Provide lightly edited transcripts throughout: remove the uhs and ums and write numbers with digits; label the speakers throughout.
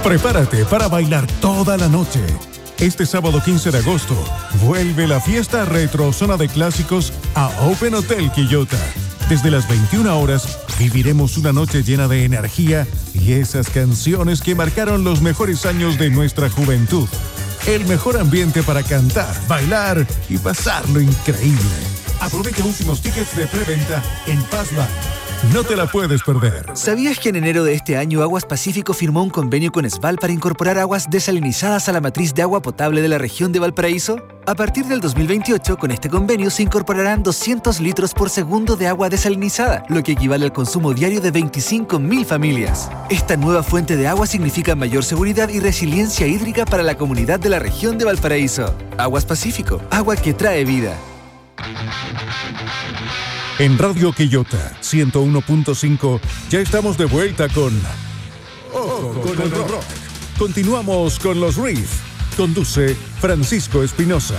Speaker 1: Prepárate para bailar toda la noche. Este sábado 15 de agosto, vuelve la fiesta retro Zona de Clásicos a Open Hotel Quillota. Desde las 21 horas, viviremos una noche llena de energía y esas canciones que marcaron los mejores años de nuestra juventud. El mejor ambiente para cantar, bailar y pasarlo increíble. Aprovecha últimos tickets de preventa en Passline. No te la puedes perder.
Speaker 2: ¿Sabías que en enero de este año Aguas Pacífico firmó un convenio con Sval para incorporar aguas desalinizadas a la matriz de agua potable de la región de Valparaíso? A partir del 2028, con este convenio se incorporarán 200 litros por segundo de agua desalinizada, lo que equivale al consumo diario de 25.000 familias. Esta nueva fuente de agua significa mayor seguridad y resiliencia hídrica para la comunidad de la región de Valparaíso. Aguas Pacífico, agua que trae vida.
Speaker 1: En Radio Quillota 101.5 ya estamos de vuelta con Ojo con el Rock. Continuamos con los Riff. Conduce Francisco Espinosa.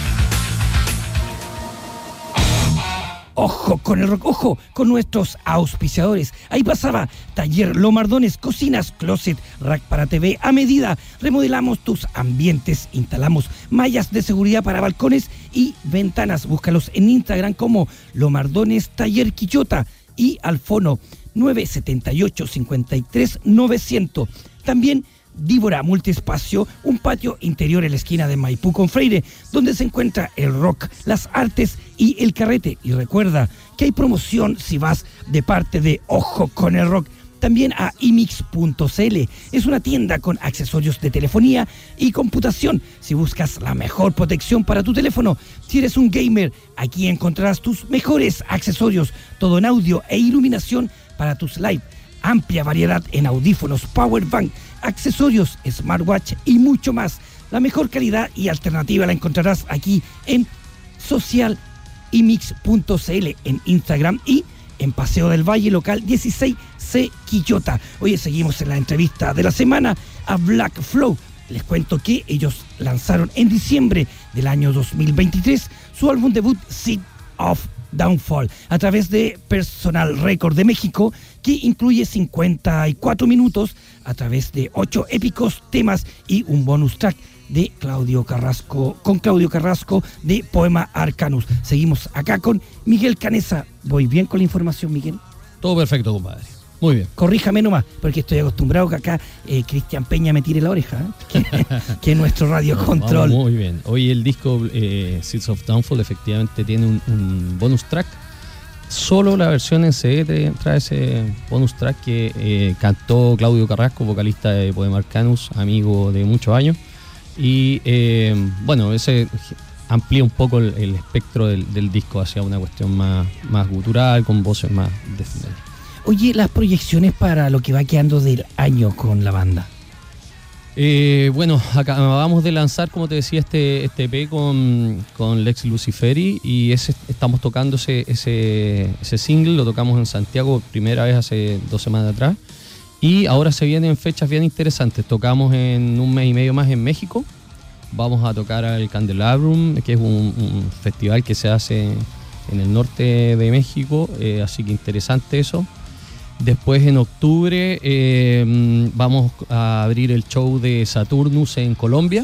Speaker 3: Ojo con el rock, ojo con nuestros auspiciadores. Ahí pasaba Taller Lomardones, cocinas, closet, rack para TV a medida. Remodelamos tus ambientes, instalamos mallas de seguridad para balcones y ventanas. Búscalos en Instagram como Lomardones Taller Quillota y al fono 978 53 900. También Dívora Multiespacio, un patio interior en la esquina de Maipú con Freire, donde se encuentra el rock, las artes y el carrete. Y recuerda que hay promoción si vas de parte de Ojo con el Rock. También a imix.cl, es una tienda con accesorios de telefonía y computación. Si buscas la mejor protección para tu teléfono, si eres un gamer, aquí encontrarás tus mejores accesorios, todo en audio e iluminación para tus live. Amplia variedad en audífonos, powerbank, accesorios, smartwatch y mucho más. La mejor calidad y alternativa la encontrarás aquí en socialimix.cl en Instagram y en Paseo del Valle, local 16C Quillota. Hoy seguimos en la entrevista de la semana a Black Flow. Les cuento que ellos lanzaron en diciembre del año 2023 su álbum debut Seed of Downfall a través de Personal Record de México, que incluye 54 minutos a través de 8 épicos temas y un bonus track de Claudio Carrasco de Poema Arcanus. Seguimos acá con Miguel Canesa. ¿Voy bien con la información, Miguel?
Speaker 4: Todo perfecto, compadre. Muy bien.
Speaker 3: Corríjame nomás, porque estoy acostumbrado que acá Cristian Peña me tire la oreja, que es nuestro radio control.
Speaker 4: Muy bien. Hoy el disco Seeds of Downfall efectivamente tiene un bonus track. Solo la versión en CD trae ese bonus track que cantó Claudio Carrasco, vocalista de Poema Arcanus, amigo de muchos años. Y bueno, ese amplía un poco el espectro del disco hacia una cuestión más gutural, con voces más definidas.
Speaker 3: Oye, las proyecciones para lo que va quedando del año con la banda.
Speaker 4: Bueno, acabamos de lanzar, como te decía, este EP con Lex Luciferi, y estamos tocando ese single, lo tocamos en Santiago primera vez hace 2 semanas atrás, y ahora se vienen fechas bien interesantes. Tocamos en un mes y medio más en México, vamos a tocar al Candelabrum, que es un festival que se hace en el norte de México, así que interesante eso. Después en octubre vamos a abrir el show de Saturnus en Colombia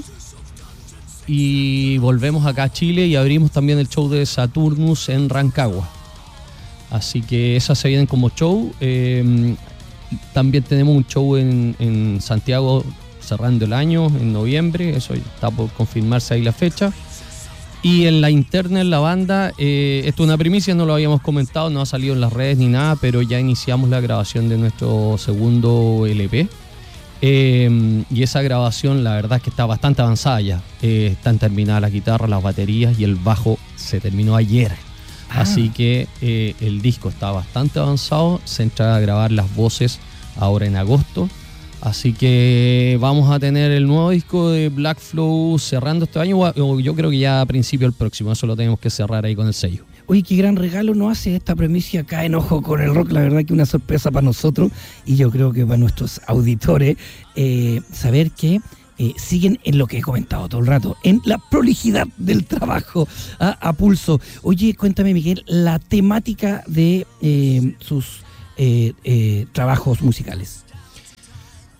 Speaker 4: y volvemos acá a Chile y abrimos también el show de Saturnus en Rancagua. Así que esas se vienen como show. También tenemos un show en Santiago cerrando el año, en noviembre, eso está por confirmarse ahí la fecha. Y en la interna en la banda, esto es una primicia, no lo habíamos comentado, no ha salido en las redes ni nada, pero ya iniciamos la grabación de nuestro segundo LP. Y esa grabación, la verdad es que está bastante avanzada ya. Están terminadas las guitarras, las baterías y el bajo se terminó ayer. Así que el disco está bastante avanzado, se entra a grabar las voces ahora en agosto. Así que vamos a tener el nuevo disco de Black Flow cerrando este año, o yo creo que ya a principio del próximo, eso lo tenemos que cerrar ahí con el sello.
Speaker 3: Oye, qué gran regalo nos hace esta premisa acá en Ojo con el Rock, la verdad que una sorpresa para nosotros y yo creo que para nuestros auditores, saber que siguen en lo que he comentado todo el rato, en la prolijidad del trabajo a pulso. Oye, cuéntame, Miguel, la temática de sus trabajos musicales.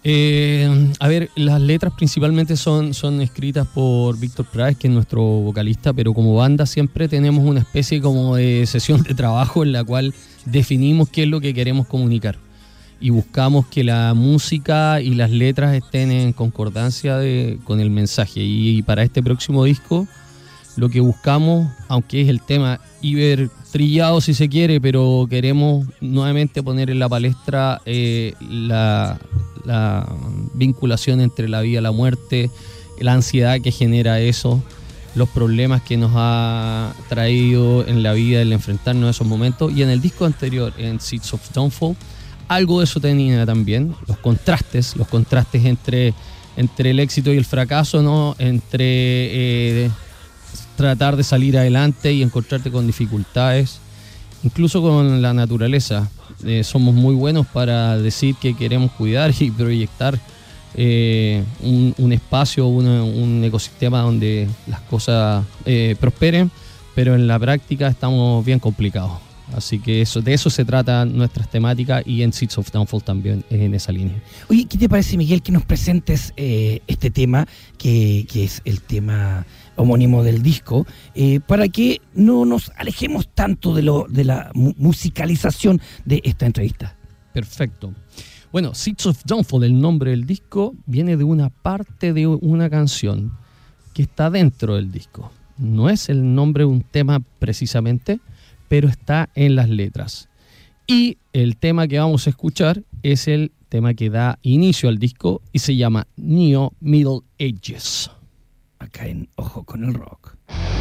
Speaker 4: A ver, las letras principalmente son escritas por Víctor Praes, que es nuestro vocalista, pero como banda siempre tenemos una especie como de sesión de trabajo en la cual definimos qué es lo que queremos comunicar y buscamos que la música y las letras estén en concordancia con el mensaje. Y para este próximo disco lo que buscamos, aunque es el tema hiper trillado si se quiere, pero queremos nuevamente poner en la palestra la vinculación entre la vida y la muerte, la ansiedad que genera eso, los problemas que nos ha traído en la vida el enfrentarnos a esos momentos. Y en el disco anterior, en Seeds of Downfall, algo de eso tenía también, los contrastes entre el éxito y el fracaso, ¿no? Entre tratar de salir adelante y encontrarte con dificultades, incluso con la naturaleza. Somos muy buenos para decir que queremos cuidar y proyectar un espacio, un ecosistema donde las cosas prosperen, pero en la práctica estamos bien complicados. Así que de eso se trata nuestras temáticas, y en Seeds of Downfall también es en esa línea.
Speaker 3: Oye, ¿qué te parece, Miguel, que nos presentes este tema, que es el tema homónimo del disco, para que no nos alejemos tanto de la musicalización de esta entrevista?
Speaker 4: Perfecto. Bueno, Seeds of Downfall, el nombre del disco, viene de una parte de una canción que está dentro del disco. No es el nombre de un tema precisamente, pero está en las letras. Y el tema que vamos a escuchar es el tema que da inicio al disco y se llama Neo Middle Ages.
Speaker 3: Acá en Ojo con el Rock.